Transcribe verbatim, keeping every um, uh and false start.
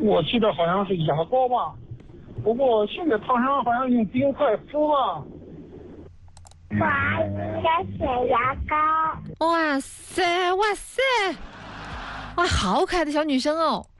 我记得好像是牙膏吧，不过现在烫伤好像用冰块敷吧。 我应该选牙膏。 哇塞哇塞，哇，好可爱的小女生哦。